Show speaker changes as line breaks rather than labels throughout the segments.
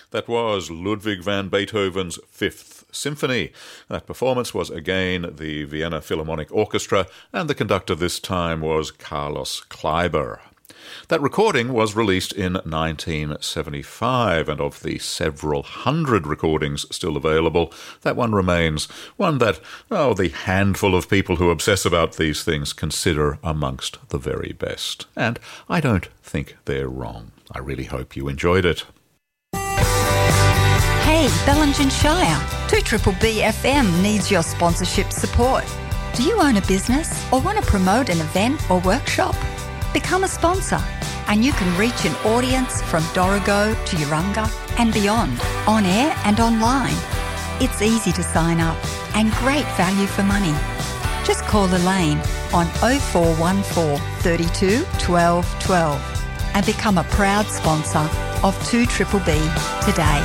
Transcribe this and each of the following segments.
That was Ludwig van Beethoven's Fifth Symphony. That performance was again the Vienna Philharmonic Orchestra, and the conductor this time was Carlos Kleiber. That recording was released in 1975, and of the several hundred recordings still available, that one remains one that, the handful of people who obsess about these things consider amongst the very best. And I don't think they're wrong. I really hope you enjoyed it.
Hey, Bellingen Shire, 2BBB FM needs your sponsorship support. Do you own a business or want to promote an event or workshop? Become a sponsor and you can reach an audience from Dorrigo to Urunga and beyond, on air and online. It's easy to sign up and great value for money. Just call Elaine on 0414 32 12 12 and become a proud sponsor of 2BBB today.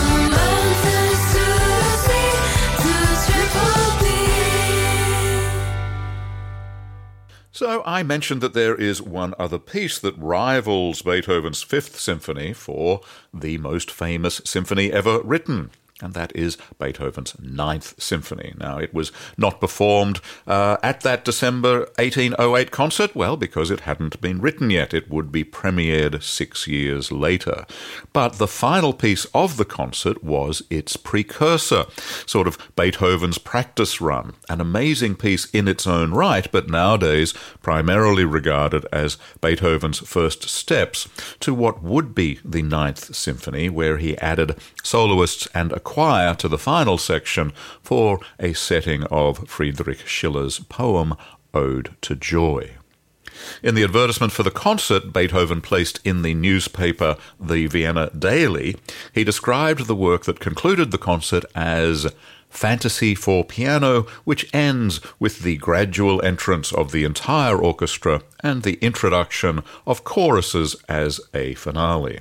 So I mentioned that there is one other piece that rivals Beethoven's Fifth Symphony for the most famous symphony ever written, and that is Beethoven's Ninth Symphony. Now, it was not performed at that December 1808 concert, well, because it hadn't been written yet. It would be premiered 6 years later. But the final piece of the concert was its precursor, sort of Beethoven's practice run, an amazing piece in its own right, but nowadays primarily regarded as Beethoven's first steps to what would be the Ninth Symphony, where he added soloists and a choir to the final section for a setting of Friedrich Schiller's poem Ode to Joy. In the advertisement for the concert Beethoven placed in the newspaper The Vienna Daily, he described the work that concluded the concert as fantasy for piano, which ends with the gradual entrance of the entire orchestra and the introduction of choruses as a finale.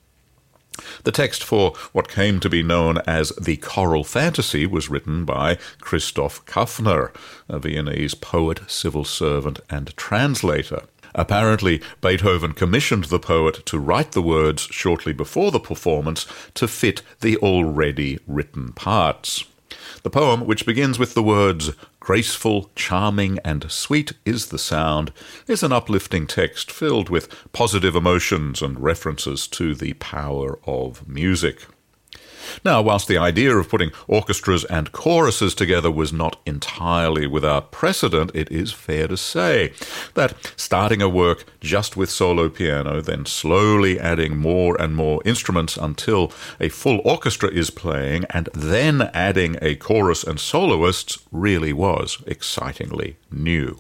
The text for what came to be known as the Choral Fantasy was written by Christoph Kaffner, a Viennese poet, civil servant, and translator. Apparently, Beethoven commissioned the poet to write the words shortly before the performance to fit the already written parts. The poem, which begins with the words, "Graceful, charming, and sweet is the sound," is an uplifting text filled with positive emotions and references to the power of music. Now, whilst the idea of putting orchestras and choruses together was not entirely without precedent, it is fair to say that starting a work just with solo piano, then slowly adding more and more instruments until a full orchestra is playing, and then adding a chorus and soloists really was excitingly new.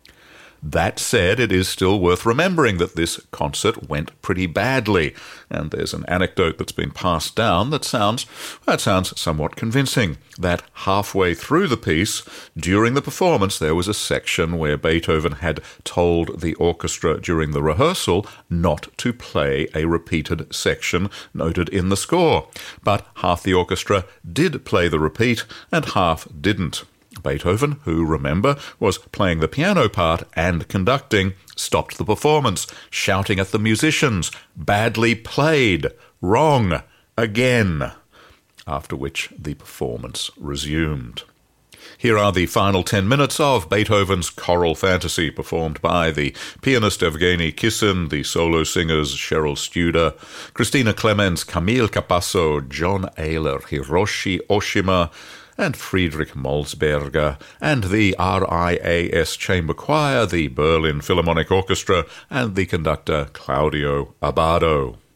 That said, it is still worth remembering that this concert went pretty badly, and there's an anecdote that's been passed down that sounds somewhat convincing, that halfway through the piece, during the performance, there was a section where Beethoven had told the orchestra during the rehearsal not to play a repeated section noted in the score, but half the orchestra did play the repeat and half didn't. Beethoven, who, remember, was playing the piano part and conducting, stopped the performance, shouting at the musicians, "Badly played! Wrong! Again!" After which the performance resumed. Here are the final 10 minutes of Beethoven's Choral Fantasy, performed by the pianist Evgeny Kissin, the solo singers Cheryl Studer, Christina Clemens, Camille Capasso, John Ehler, Hiroshi Oshima, and Friedrich Molsberger, and the RIAS Chamber Choir, the Berlin Philharmonic Orchestra, and the conductor Claudio Abbado.